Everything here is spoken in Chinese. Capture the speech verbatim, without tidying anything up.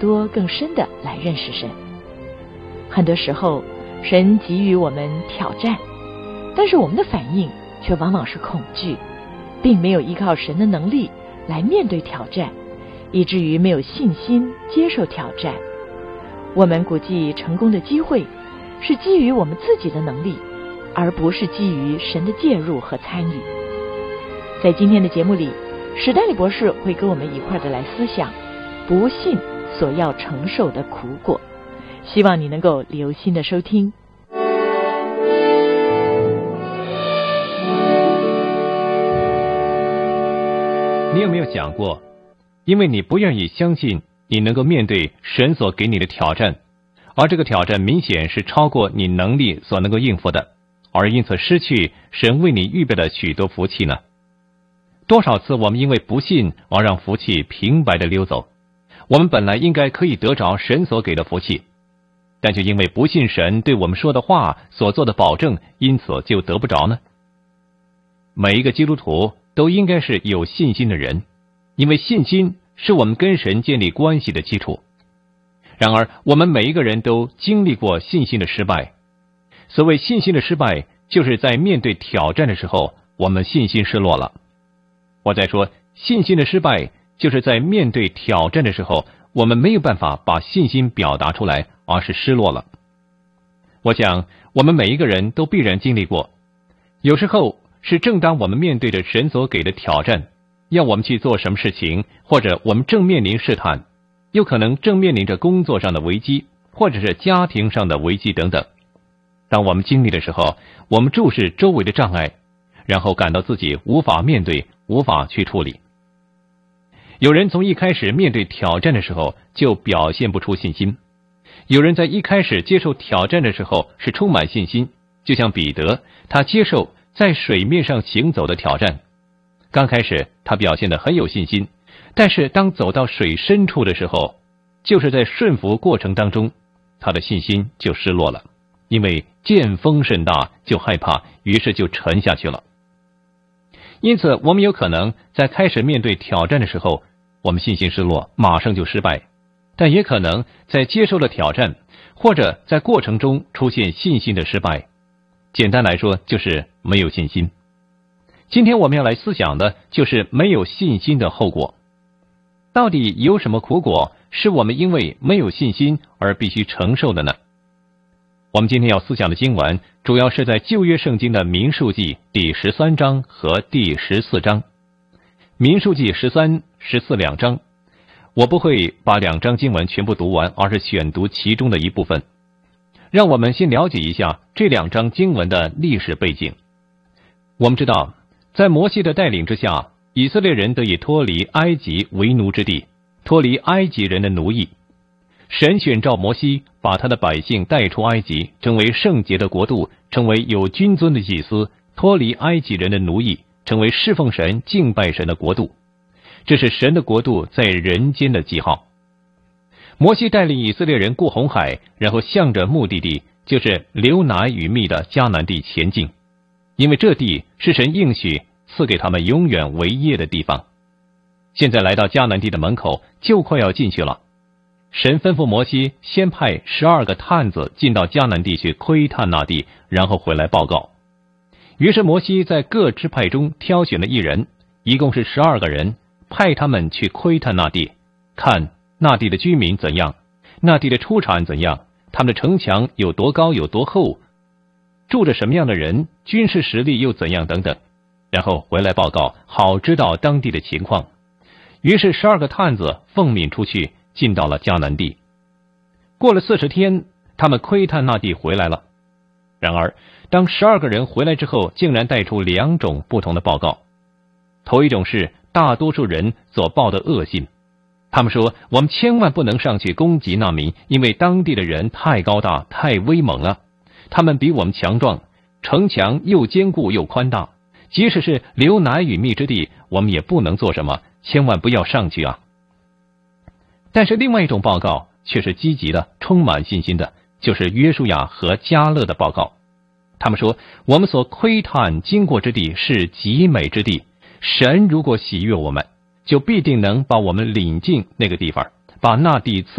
多更深的来认识神。很多时候，神给予我们挑战，但是我们的反应却往往是恐惧，并没有依靠神的能力来面对挑战，以至于没有信心接受挑战。我们估计成功的机会是基于我们自己的能力，而不是基于神的介入和参与。在今天的节目里，史代理博士会跟我们一块的来思想不信所要承受的苦果，希望你能够留心的收听。 你有没有想过，因为你不愿意相信你能够面对神所给你的挑战，而这个挑战明显是超过你能力所能够应付的，而因此失去神为你预备的许多福气呢？多少次我们因为不信而让福气平白的溜走，我们本来应该可以得着神所给的福气，但却因为不信神对我们说的话所做的保证，因此就得不着呢？每一个基督徒都应该是有信心的人，因为信心是我们跟神建立关系的基础。然而我们每一个人都经历过信心的失败，所谓信心的失败，就是在面对挑战的时候，我们信心失落了。我在说，信心的失败，就是在面对挑战的时候，我们没有办法把信心表达出来，而是失落了。我想我们每一个人都必然经历过，有时候是正当我们面对着神所给的挑战，要我们去做什么事情，或者我们正面临试探，又可能正面临着工作上的危机，或者是家庭上的危机等等。当我们经历的时候，我们注视周围的障碍，然后感到自己无法面对，无法去处理。有人从一开始面对挑战的时候就表现不出信心，有人在一开始接受挑战的时候是充满信心，就像彼得，他接受在水面上行走的挑战。刚开始他表现得很有信心，但是当走到水深处的时候，就是在顺服过程当中，他的信心就失落了，因为见风甚大，就害怕，于是就沉下去了。因此我们有可能在开始面对挑战的时候，我们信心失落，马上就失败，但也可能在接受了挑战，或者在过程中出现信心的失败。简单来说，就是没有信心。今天我们要来思想的就是没有信心的后果。到底有什么苦果是我们因为没有信心而必须承受的呢？我们今天要思想的经文主要是在旧约圣经的民数记第十三章和第十四章。民数记十三、十四两章，我不会把两章经文全部读完，而是选读其中的一部分。让我们先了解一下这两章经文的历史背景。我们知道，在摩西的带领之下，以色列人得以脱离埃及为奴之地，脱离埃及人的奴役。神选召摩西，把他的百姓带出埃及，成为圣洁的国度，成为有君尊的祭司，脱离埃及人的奴役，成为侍奉神、敬拜神的国度。这是神的国度在人间的记号。摩西带领以色列人过红海，然后向着目的地，就是流奶与蜜的迦南地前进，因为这地是神应许赐给他们永远为业的地方。现在来到迦南地的门口，就快要进去了。神吩咐摩西先派十二个探子进到迦南地去窥探那地，然后回来报告。于是摩西在各支派中挑选了一人，一共是十二个人，派他们去窥探那地，看那地的居民怎样，那地的出产怎样，他们的城墙有多高有多厚，住着什么样的人，军事实力又怎样等等，然后回来报告，好知道当地的情况。于是十二个探子奉命出去，进到了迦南地。过了四十天，他们窥探那地回来了。然而当十二个人回来之后，竟然带出两种不同的报告。头一种是大多数人所报的恶信，他们说，我们千万不能上去攻击那民，因为当地的人太高大太威猛了，他们比我们强壮，城墙又坚固又宽大，即使是流奶与蜜之地，我们也不能做什么，千万不要上去啊。但是另外一种报告却是积极的，充满信心的，就是约书亚和迦勒的报告。他们说，我们所窥探经过之地是极美之地，神如果喜悦我们，就必定能把我们领进那个地方，把那地赐